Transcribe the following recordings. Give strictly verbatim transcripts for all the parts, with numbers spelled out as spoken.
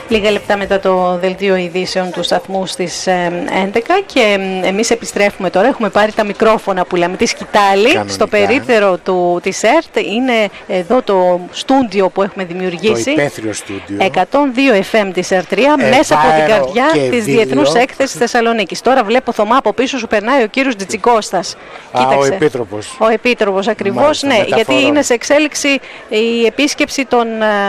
Λίγα λεπτά μετά το δελτίο ειδήσεων του σταθμού στις έντεκα και εμείς επιστρέφουμε τώρα. Έχουμε πάρει τα μικρόφωνα που λέμε τη σκητάλη κανονικά στο περίπτερο του, της ΕΡΤ. Είναι εδώ το στούντιο που έχουμε δημιουργήσει. Το υπαίθριο στούντιο. εκατόν δύο εφ εμ της ΕΡΤ τρία ε, μέσα από την καρδιά της Διεθνούς Έκθεσης Θεσσαλονίκης. Τώρα βλέπω, Θωμά, από πίσω σου περνάει ο κύριος Τζιτζικώστας. Α, ο Επίτροπος. Ο Επίτροπος ακριβώς, ναι, μεταφορών. Γιατί είναι σε εξέλιξη η επίσκεψη των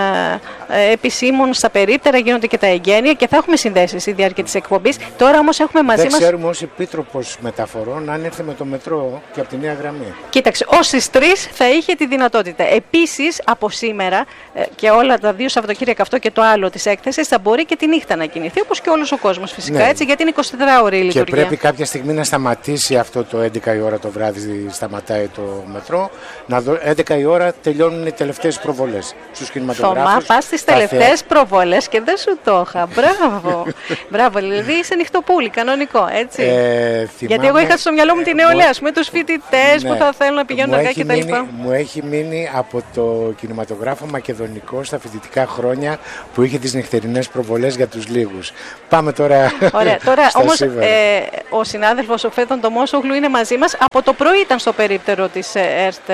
ε, επισήμων στα περίπτερα, γίνονται και τα εγγένεια και θα έχουμε συνδέσεις στη διάρκεια της εκπομπής. Τώρα όμως έχουμε μαζί Δεν μας. Δεν ξέρουμε ως Επίτροπος Μεταφορών αν έρθει με το μετρό και από τη Νέα Γραμμή. Κοίταξε, ως τις τρεις θα είχε τη δυνατότητα. Επίσης, από σήμερα ε, και όλα τα δύο Σαββατοκύριακα, αυτό και το άλλο της έκθεσης, θα μπορεί και τη νύχτα να κινηθεί, όπως και όλος ο κόσμος φυσικά, ναι. Έτσι, γιατί είναι εικοσιτετράωρη η λειτουργία. Και πρέπει κάποια στιγμή να σταματήσει αυτό το έντεκα η ώρα το βράδυ, σταματάει το μετρό. Να δω, έντεκα η ώρα τελειώνουν οι τελευταίες προβολές στους κινηματογράφους. Θωμά, πας στις τελευταίες θεα... προβολές και δεν σου το είχα. Μπράβο. Μπράβο, δηλαδή είσαι νυχτοπούλη, κανονικό, έτσι. Ε, θυμάμαι... Γιατί εγώ είχα στο μυαλό μου την νεολαία, με τους φοιτητές ναι. που θα θέλουν να πηγαίνουν αργά κτλ. Μου έχει μείνει από το κινηματογράφο Μακεδονικό στα φοιτητικά χρόνια που είχε τις νυχτερινές προβολές για τους λίγους. Πάμε τώρα. Ωραία, τώρα όμως ε, ο συνάδελφος ο Φέδων Τομόσογλου είναι μαζί μας. Από το πρωί ήταν στο περίπτερο της ΕΡΤ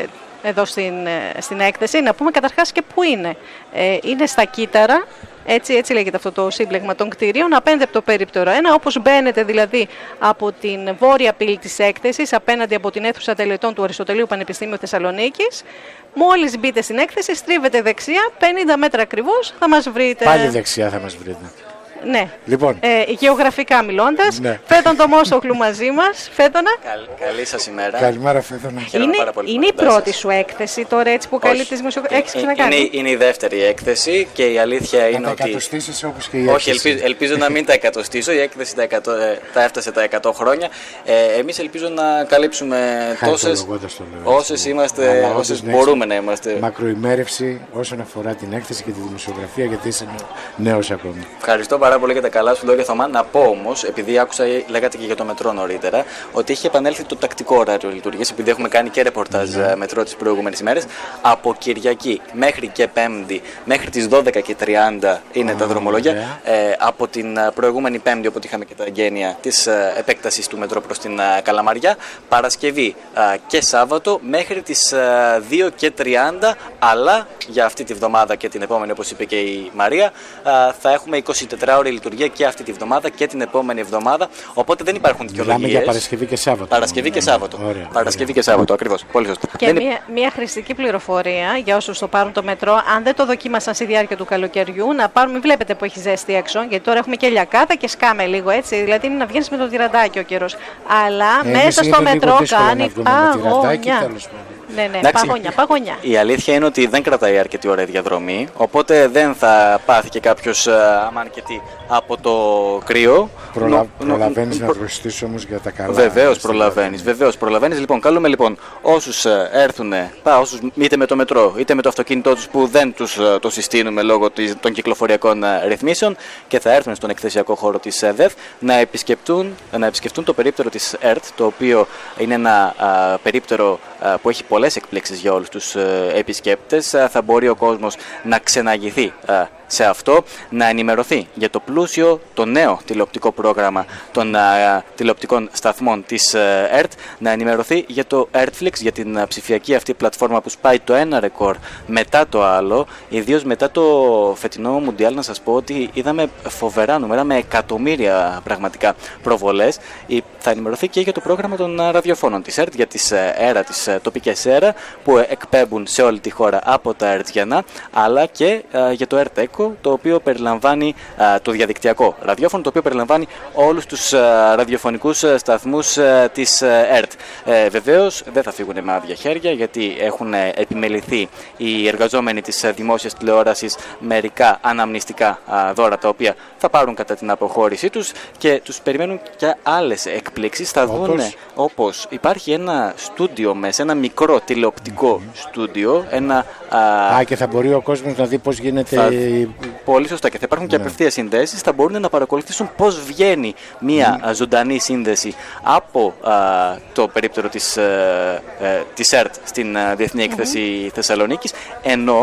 εδώ στην, στην έκθεση. Να πούμε καταρχάς και πού είναι. Ε, είναι στα Κύτταρα. Έτσι, έτσι λέγεται αυτό το σύμπλεγμα των κτηρίων, απέναντι από το περίπτερο ένα. Όπως μπαίνετε δηλαδή από την βόρεια πύλη της έκθεσης, απέναντι από την αίθουσα τελετών του Αριστοτελείου Πανεπιστήμιου Θεσσαλονίκης, μόλις μπείτε στην έκθεση, στρίβετε δεξιά, πενήντα μέτρα ακριβώς, θα μας βρείτε. Πάλι δεξιά θα μας βρείτε. Ναι. Λοιπόν. Ε, γεωγραφικά μιλώντας, ναι. Φέδων Τομόσογλου μαζί μας. Φέδωνα. Καλ, καλή σας ημέρα. Καλημέρα, Φέδωνα. Είναι, είναι η πρώτη σου έκθεση τώρα, έτσι που καλεί τις δημοσιογραφίες. Έχεις ξανακάνει. Είναι, είναι η δεύτερη έκθεση και η αλήθεια είναι να ότι. Τα εκατοστήσεις όπως και η Όχι, ελπίζω, ελπίζω να μην τα εκατοστήσω. Η έκθεση τα, εκατό, τα έφτασε τα εκατό χρόνια. Ε, εμείς ελπίζω να καλύψουμε τόσες όσες είμαστε, όσες μπορούμε να είμαστε. Μακροημέρευση όσον αφορά την έκθεση και τη δημοσιογραφία, γιατί είσαι νέος ακόμη. Ευχαριστώ πάρα πολύ για τα καλά σου λόγια, Θωμά. Να πω όμως, επειδή άκουσα, λέγατε και για το μετρό νωρίτερα, ότι έχει επανέλθει το τακτικό ωράριο λειτουργίας, επειδή έχουμε κάνει και ρεπορτάζ mm-hmm. μετρό τις προηγούμενες ημέρες. Από Κυριακή μέχρι και Πέμπτη, μέχρι τις δώδεκα και τριάντα είναι mm-hmm. τα δρομολόγια. Yeah. Ε, από την προηγούμενη Πέμπτη, όποτε είχαμε και τα εγγένεια της ε, επέκτασης του μετρό προς την ε, Καλαμαριά, Παρασκευή ε, και Σάββατο μέχρι τις ε, δύο και τριάντα, αλλά για αυτή τη βδομάδα και την επόμενη, όπως είπε και η Μαρία, ε, θα έχουμε εικοσιτετράωρη λειτουργία και αυτή τη βδομάδα και την επόμενη εβδομάδα. Οπότε δεν υπάρχουν δικαιολογίες. Μιλάμε για Παρασκευή και Σάββατο. Παρασκευή και Σάββατο. Ωραία, Παρασκευή ωραία. και Σάββατο, ακριβώς. Πολύ σωστά. Και δεν... μια, μια χρηστική πληροφορία για όσους το πάρουν το μετρό. Αν δεν το δοκίμασαν στη διάρκεια του καλοκαιριού, να πάρουν. Μην βλέπετε που έχει ζέστη έξω, γιατί τώρα έχουμε και λιακάδα και σκάμε λίγο έτσι. Δηλαδή είναι να βγαίνει με το τυραντάκι ο καιρός. Αλλά ε, μέσα στο μετρό κάνει παγωνιά. Ναι, ναι, παγωνιά, παγωνιά. Η αλήθεια είναι ότι δεν κρατάει αρκετή ώρα η διαδρομή, οπότε δεν θα πάθει και κάποιος άμα αρκετή από το κρύο. Προλα... Προλαβαίνεις να δροσιστείς όμως για τα καλά. Βεβαίως προλαβαίνεις, βεβαίως προλαβαίνεις. Λοιπόν, καλούμε λοιπόν όσους έρθουν, πά, όσους είτε με το μετρό είτε με το αυτοκίνητό τους που δεν τους το συστήνουμε λόγω των κυκλοφοριακών ρυθμίσεων και θα έρθουν στον εκθεσιακό χώρο της ΔΕΘ να επισκεφτούν, να επισκεφτούν το περίπτερο της ΕΡΤ, το οποίο είναι ένα α, περίπτερο α, που έχει πολλές εκπλήξεις για όλους τους ε, επισκέπτες. Α, θα μπορεί ο κόσμος να ξεναγηθεί α, σε αυτό, να ενημερωθεί για το πλούσιο, το νέο τηλεοπτικό πρόγραμμα των α, τηλεοπτικών σταθμών της α, ΕΡΤ, να ενημερωθεί για το Ertflix, για την α, ψηφιακή αυτή πλατφόρμα που σπάει το ένα ρεκόρ μετά το άλλο, ιδίως μετά το φετινό Μουντιάλ. Να σας πω ότι είδαμε φοβερά νούμερα με εκατομμύρια πραγματικά προβολές. Θα ενημερωθεί και για το πρόγραμμα των α, ραδιοφώνων της ΕΡΤ, για τις ΕΡΑ, τις α, τοπικές ΕΡΑ που εκπέμπουν σε όλη τη χώρα από τα ΕΡΤζιανά, αλλά και α, για το ΕΡΤ το οποίο περιλαμβάνει α, το διαδικτυακό ραδιόφωνο, το οποίο περιλαμβάνει όλους τους α, ραδιοφωνικούς α, σταθμούς α, της α, ΕΡΤ. Ε, βεβαίως δεν θα φύγουν με άδεια χέρια, γιατί έχουν α, επιμεληθεί οι εργαζόμενοι της α, δημόσιας τηλεόρασης μερικά αναμνηστικά α, δώρα, τα οποία θα πάρουν κατά την αποχώρησή τους και τους περιμένουν και άλλες εκπλήξεις. Θα δουν όπως υπάρχει ένα στούντιο μέσα, ένα μικρό τηλεοπτικό mm-hmm. στούντιο. Ένα, α, α, και θα μπορεί ο κόσμος να δει πώς γίνεται. Θα... Πολύ σωστά, και θα υπάρχουν και απευθείας συνδέσεις. Θα μπορούν να παρακολουθήσουν πώς βγαίνει μια mm. ζωντανή σύνδεση από α, το περίπτερο της, α, της ΕΡΤ στην α, Διεθνή Έκθεση mm-hmm. Θεσσαλονίκης, ενώ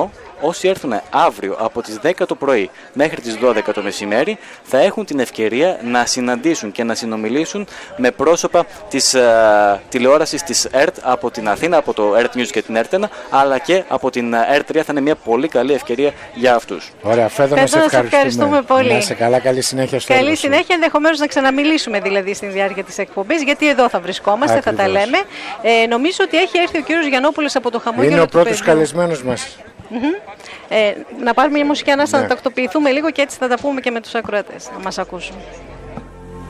όσοι έρθουν αύριο από τις δέκα το πρωί μέχρι τις δώδεκα το μεσημέρι θα έχουν την ευκαιρία να συναντήσουν και να συνομιλήσουν με πρόσωπα της uh, τηλεόρασης της ΕΡΤ από την Αθήνα, από το ΕΡΤ News και την ΕΡΤ ένα, αλλά και από την ΕΡΤ τρία. Θα είναι μια πολύ καλή ευκαιρία για αυτούς. Ωραία, Φέδο, να σε ευχαριστούμε. ευχαριστούμε πολύ. Να σε καλά, καλή συνέχεια στο έργο Καλή σου. συνέχεια, ενδεχομένως να ξαναμιλήσουμε δηλαδή στη διάρκεια της εκπομπής, γιατί εδώ θα βρισκόμαστε, Ακριβώς. θα τα λέμε. Ε, νομίζω ότι έχει έρθει ο κύριος Γιαννόπουλος από το χαμόγελο. Είναι ο του πρώτος παιδιού. καλεσμένος μας. Mm-hmm. Ε, να πάρουμε μια μουσική ανάσα, ναι. να τακτοποιηθούμε λίγο και έτσι θα τα πούμε και με τους ακροατές, να μας ακούσουν.